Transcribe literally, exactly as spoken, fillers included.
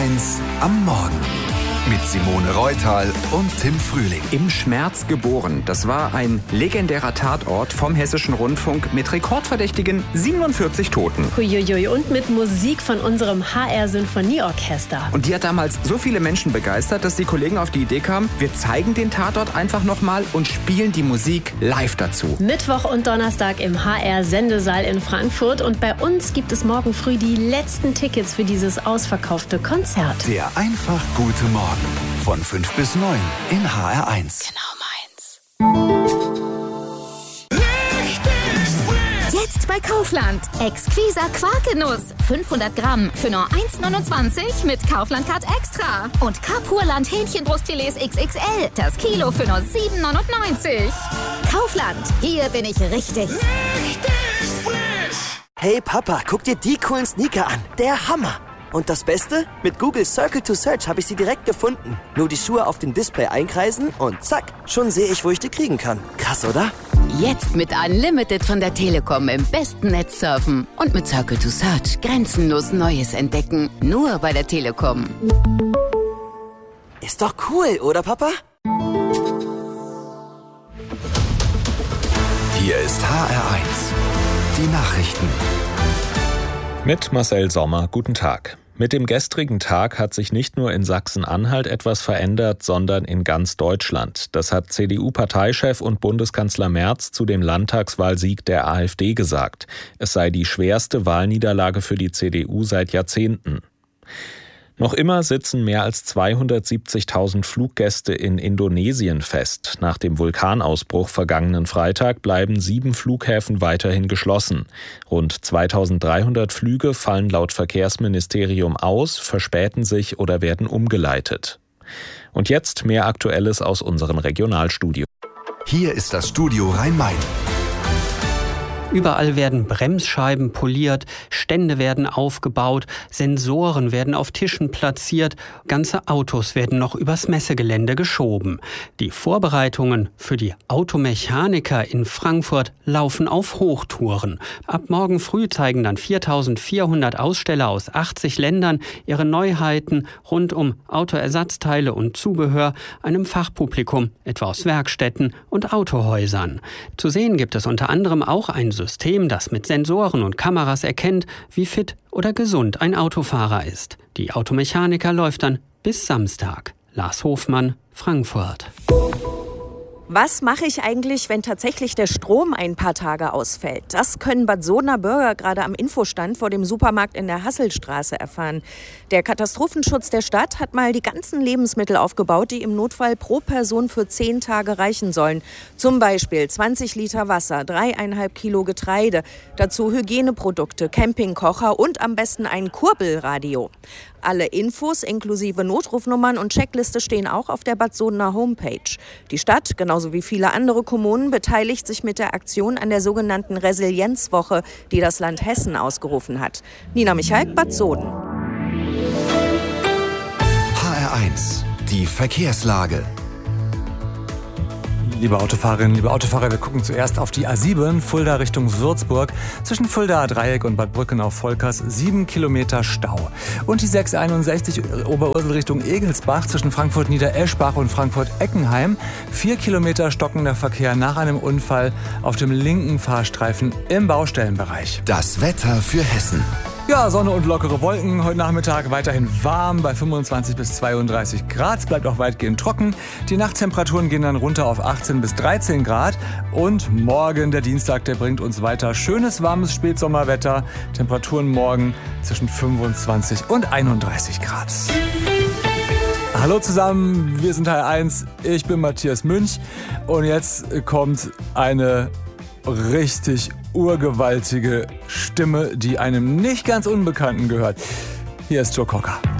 eins am Morgen. Mit Simone Reutal und Tim Frühling. Im Schmerz geboren. Das war ein legendärer Tatort vom Hessischen Rundfunk mit rekordverdächtigen siebenundvierzig Toten. Huiuiui, und mit Musik von unserem H R-Sinfonieorchester. Und die hat damals so viele Menschen begeistert, dass die Kollegen auf die Idee kamen, wir zeigen den Tatort einfach nochmal und spielen die Musik live dazu. Mittwoch und Donnerstag im H R-Sendesaal in Frankfurt. Und bei uns gibt es morgen früh die letzten Tickets für dieses ausverkaufte Konzert. Der einfach gute Morgen. Von fünf bis neun in H R eins. Genau meins. Jetzt bei Kaufland. Exquiser Quarkgenuss. fünfhundert Gramm für nur eins neunundzwanzig mit Kaufland-Card Extra. Und Kapurland Hähnchenbrustfilets X X L. Das Kilo für nur sieben neunundneunzig. Kaufland. Hier bin ich richtig. Richtig frisch. Hey Papa, guck dir die coolen Sneaker an. Der Hammer. Und das Beste? Mit Google Circle to Search habe ich sie direkt gefunden. Nur die Schuhe auf dem Display einkreisen und zack, schon sehe ich, wo ich die kriegen kann. Krass, oder? Jetzt mit Unlimited von der Telekom im besten Netz surfen. Und mit Circle to Search grenzenlos Neues entdecken. Nur bei der Telekom. Ist doch cool, oder Papa? Hier ist H R eins. Die Nachrichten. Mit Marcel Sommer, guten Tag. Mit dem gestrigen Tag hat sich nicht nur in Sachsen-Anhalt etwas verändert, sondern in ganz Deutschland. Das hat C D U-Parteichef und Bundeskanzler Merz zu dem Landtagswahlsieg der AfD gesagt. Es sei die schwerste Wahlniederlage für die C D U seit Jahrzehnten. Noch immer sitzen mehr als zweihundertsiebzigtausend Fluggäste in Indonesien fest. Nach dem Vulkanausbruch vergangenen Freitag bleiben sieben Flughäfen weiterhin geschlossen. Rund zweitausenddreihundert Flüge fallen laut Verkehrsministerium aus, verspäten sich oder werden umgeleitet. Und jetzt mehr Aktuelles aus unserem Regionalstudio. Hier ist das Studio Rhein-Main. Überall werden Bremsscheiben poliert, Stände werden aufgebaut, Sensoren werden auf Tischen platziert, ganze Autos werden noch übers Messegelände geschoben. Die Vorbereitungen für die Automechaniker in Frankfurt laufen auf Hochtouren. Ab morgen früh zeigen dann viertausendvierhundert Aussteller aus achtzig Ländern ihre Neuheiten rund um Autoersatzteile und Zubehör einem Fachpublikum, etwa aus Werkstätten und Autohäusern. Zu sehen gibt es unter anderem auch ein System, das mit Sensoren und Kameras erkennt, wie fit oder gesund ein Autofahrer ist. Die Automechaniker läuft dann bis Samstag. Lars Hofmann, Frankfurt. Was mache ich eigentlich, wenn tatsächlich der Strom ein paar Tage ausfällt? Das können Bad Sodener Bürger gerade am Infostand vor dem Supermarkt in der Hasselstraße erfahren. Der Katastrophenschutz der Stadt hat mal die ganzen Lebensmittel aufgebaut, die im Notfall pro Person für zehn Tage reichen sollen. Zum Beispiel zwanzig Liter Wasser, dreieinhalb Kilo Getreide, dazu Hygieneprodukte, Campingkocher und am besten ein Kurbelradio. Alle Infos inklusive Notrufnummern und Checkliste stehen auch auf der Bad Sodener Homepage. Die Stadt, genauso wie viele andere Kommunen, beteiligt sich mit der Aktion an der sogenannten Resilienzwoche, die das Land Hessen ausgerufen hat. Nina Michalk, Bad Soden. H R eins. Die Verkehrslage. Liebe Autofahrerinnen, liebe Autofahrer, wir gucken zuerst auf die A sieben, Fulda Richtung Würzburg. Zwischen Fuldaer Dreieck und Bad Brückenau-Volkers sieben Kilometer Stau. Und die sechs einundsechzig Oberursel Richtung Egelsbach zwischen Frankfurt-Niedereschbach und Frankfurt-Eckenheim. Vier Kilometer stockender Verkehr nach einem Unfall auf dem linken Fahrstreifen im Baustellenbereich. Das Wetter für Hessen. Ja, Sonne und lockere Wolken. Heute Nachmittag weiterhin warm bei fünfundzwanzig bis zweiunddreißig Grad. Es bleibt auch weitgehend trocken. Die Nachttemperaturen gehen dann runter auf achtzehn bis dreizehn Grad. Und morgen, der Dienstag, der bringt uns weiter schönes, warmes Spätsommerwetter. Temperaturen morgen zwischen fünfundzwanzig und einunddreißig Grad. Hallo zusammen, wir sind H R eins. Ich bin Matthias Münch. Und jetzt kommt eine richtig urgewaltige Stimme, die einem nicht ganz Unbekannten gehört. Hier ist Joe Cocker.